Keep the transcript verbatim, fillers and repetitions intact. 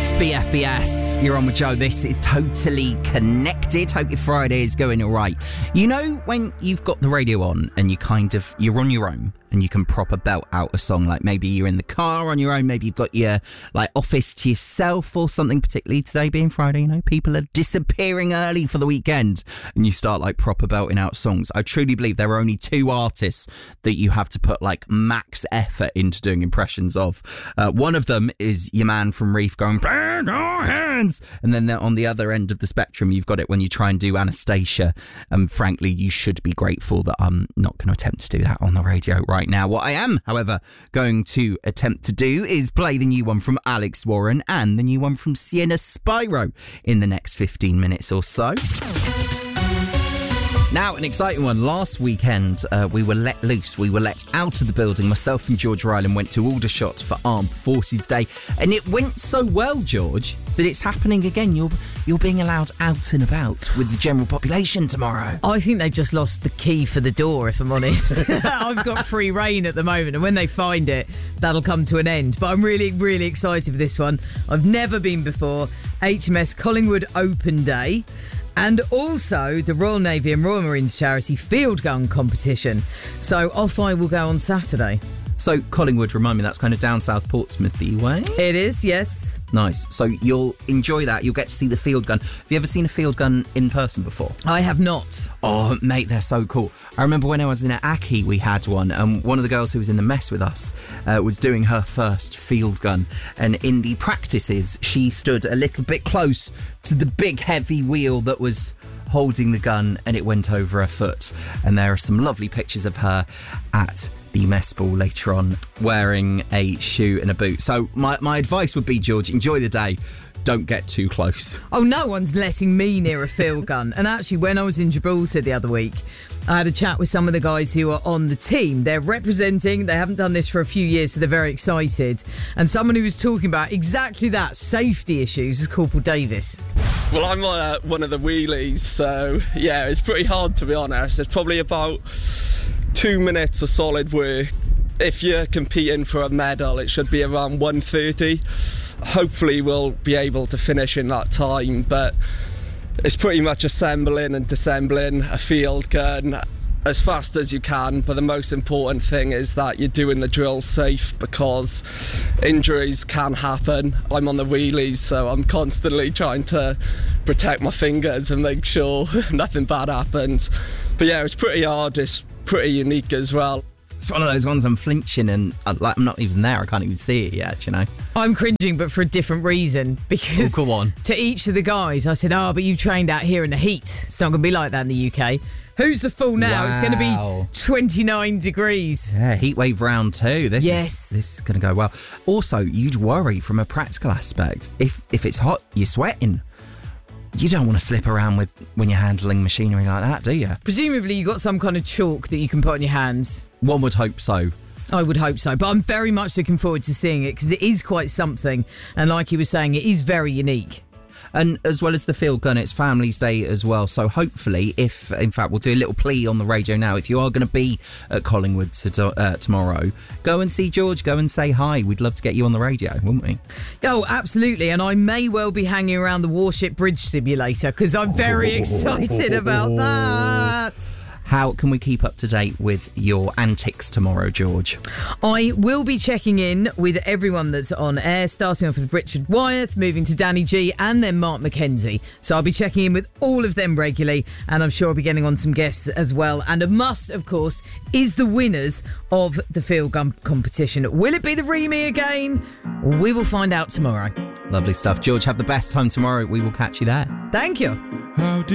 B F B S, you're on with Joe. This is Totally Connected. Hope your Friday is going all right. You know when you've got the radio on and you kind of, you're on your own and you can proper belt out a song, like maybe you're in the car on your own, maybe you've got your like office to yourself or something, particularly today being Friday, you know, people are disappearing early for the weekend and you start like proper belting out songs. I truly believe there are only two artists that you have to put like max effort into doing impressions of. Uh, one of them is your man from Reef going, "Plant our hands," and then on the other end of the spectrum, you've got it when you try and do Anastacia. And frankly, you should be grateful that I'm not going to attempt to do that on the radio right now. What I am, however, going to attempt to do is play the new one from Alex Warren and the new one from Sienna Spyro in the next fifteen minutes or so. Now, an exciting one. Last weekend, uh, we were let loose. We were let out of the building. Myself and George Ryland went to Aldershot for Armed Forces Day. And it went so well, George, that it's happening again. You're you're being allowed out and about with the general population tomorrow. I think they've just lost the key for the door, if I'm honest. I've got free reign at the moment, and when they find it, that'll come to an end. But I'm really, really excited for this one. I've never been before. H M S Collingwood Open Day. And also the Royal Navy and Royal Marines charity field gun competition. So off I will go on Saturday. So Collingwood, remind me, that's kind of down south Portsmouth-y way? It is, yes. Nice. So you'll enjoy that. You'll get to see the field gun. Have you ever seen a field gun in person before? I have not. Oh, mate, they're so cool. I remember when I was in Aki, we had one, and one of the girls who was in the mess with us uh, was doing her first field gun. And in the practices, she stood a little bit close to the big heavy wheel that was holding the gun, and it went over her foot. And there are some lovely pictures of her at the mess ball later on wearing a shoe and a boot. So my, my advice would be, George, enjoy the day. Don't get too close. Oh, no one's letting me near a field gun. And actually, when I was in Gibraltar the other week, I had a chat with some of the guys who are on the team. They're representing, they haven't done this for a few years, so they're very excited. And someone who was talking about exactly that, safety issues, is Corporal Davis. Well, I'm uh, one of the wheelies, so yeah, it's pretty hard, to be honest. It's probably about two minutes of solid work. If you're competing for a medal, it should be around one thirty. Hopefully we'll be able to finish in that time, but it's pretty much assembling and disassembling a field gun as fast as you can. But the most important thing is that you're doing the drill safe, because injuries can happen. I'm on the wheelies, so I'm constantly trying to protect my fingers and make sure nothing bad happens. But yeah, it's pretty hard. It's pretty unique as well. It's one of those ones I'm flinching and I'm, like, I'm not even there. I can't even see it yet, you know. I'm cringing, but for a different reason. Because oh, go on. To each of the guys, I said, oh, but you've trained out here in the heat. It's not going to be like that in the U K. Who's the fool now? Wow. It's going to be twenty-nine degrees. Yeah, heat wave round two. This yes. is this is going to go well. Also, you'd worry from a practical aspect. If if it's hot, you're sweating. You don't want to slip around with when you're handling machinery like that, do you? Presumably you got some kind of chalk that you can put on your hands. One would hope so. I would hope so, but I'm very much looking forward to seeing it, because it is quite something. And like he was saying, it is very unique. And as well as the field gun, it's Families Day as well. So hopefully, if, in fact, we'll do a little plea on the radio now. If you are going to be at Collingwood to, uh, tomorrow, go and see George, go and say hi. We'd love to get you on the radio, wouldn't we? Oh, absolutely. And I may well be hanging around the Warship Bridge Simulator, because I'm very excited about that. How can we keep up to date with your antics tomorrow, George? I will be checking in with everyone that's on air, starting off with Richard Wyeth, moving to Danny G, and then Mark McKenzie. So I'll be checking in with all of them regularly, and I'm sure I'll be getting on some guests as well. And a must, of course, is the winners of the field gun competition. Will it be the Remy again? We will find out tomorrow. Lovely stuff. George, have the best time tomorrow. We will catch you there. Thank you. How do